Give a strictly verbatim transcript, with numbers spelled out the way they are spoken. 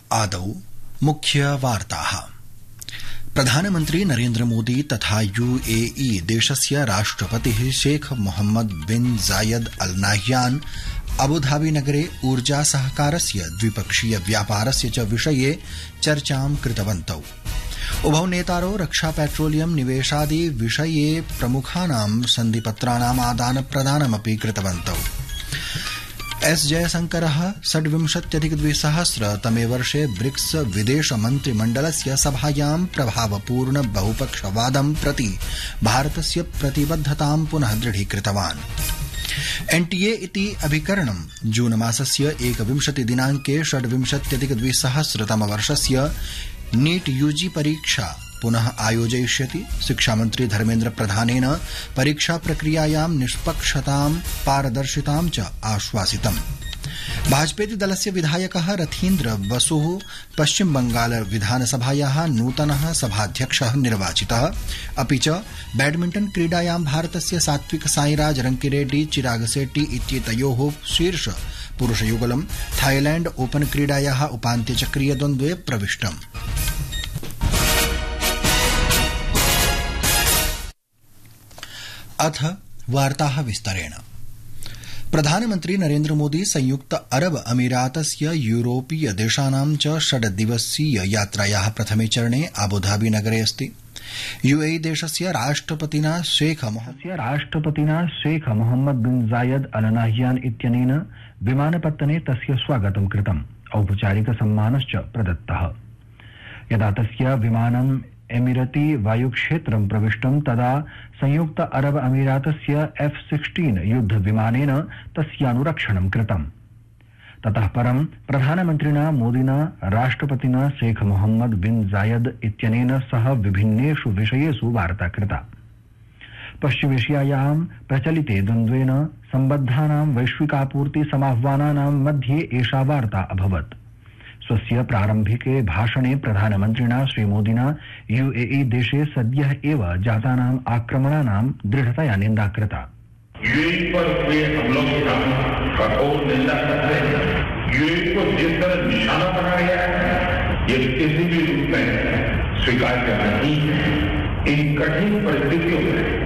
आदौ मुख्यवार्ताः। प्रधानमन्त्री नरेन्द्र मोदी तथा यूएई देशस्य राष्ट्रपतिः शेख मोहम्मद बिन जायद अल नाह्यान अबुधाबी नगरे ऊर्जा सहकारस्य द्विपक्षीय व्यापारस्य च विषये चर्चां कृतवन्तौ। उभौ नेतारौ रक्षा पेट्रोलियम निवेशादि विषये प्रमुखानां सन्धिपत्राणाम् आदान प्रदानमपि कृतवन्तौ। एस जयशंकरः षड्विंशत्यधिक द्विसहस्रतमे वर्षे ब्रिक्स विदेश मन्त्रिमण्डलस्य सभायां प्रभावपूर्ण बहुपक्षवादं प्रति भारतस्य प्रतिबद्धतां पुनः दृढीकृतवान्। एनटीए इति अभिकरणं जून मासस्य एकविंशति दिनाङ्के षड्विंशत्यधिक द्विसहस्रतम वर्षस्य नीट यूजी परीक्षा पुनः आयोजयिष्यति। शिक्षामन्त्री धर्मेन्द्र प्रधानेन परीक्षा प्रक्रियायां निष्पक्षतां पारदर्शितां च आश्वासितम्। भाजपेति दलस्य विधायकः रथीन्द्र बसुः पश्चिम बंगाल विधानसभायाः नूतनः सभाध्यक्षः निर्वाचितः। अपि च बैडमिण्टन क्रीडायां भारतस्य सात्विक साईराज रंकिरेड्डी चिराग शेट्टी इत्येतयोः शीर्ष पुरुषयुगलं थाईलैंड ओपन क्रीडायाः उपान्त्यचक्रीय द्वन्द्वे प्रविष्टम्। अथ वार्ताः विस्तरेण। प्रधानमन्त्री नरेन्द्र मोदी संयुक्त अरब अमीरातस्य यूरोपीय देशानां च षड्दिवसीय यात्रायाः प्रथमे चरणे अबुधाबी नगरे अस्ति। यूएई देशस्य राष्ट्रपतिना शेख राष्ट्रपतिना शेख मोहम्मद बिन जायद अल नाह्यान इत्यनेन विमानपत्तने तस्य स्वागतं कृतम्। औपचारिक सम्मानश्च प्रदत्तः। यदा तस्य विमानम् एमिरती वायुक्षेत्रं प्रविष्टं तदा संयुक्त अरब अमीरातस्य एफ सिक्सटीन युद्ध विमानेन तस्यानुरक्षणं कृतम्। ततः परं प्रधानमन्त्रिणा मोदिना राष्ट्रपतिना शेख मोहम्मद बिन जायद इत्यनेन सह विभिन्नेषु विषयेषु वार्ता कृता। पश्चिमेशियायां प्रचलिते द्वन्द्वेन सम्बद्धानां वैश्विकापूर्ति समाह्वानानां मध्ये एषा वार्ता अभवत्। स्वस्य प्रारम्भिके भाषणे प्रधानमन्त्रिणा श्रीमोदिना यूएई देशे सद्यः एव जातानाम् आक्रमणानां दृढ़तया निन्दा कृता। यूएई पर हुए हमलों की हम कठोर निंदा करते हैं। यूएई को जिस तरह निशाना बनाया गया है, ये किसी भी रूप में स्वीकार्य नहीं है। इन कठिन परिस्थितियों में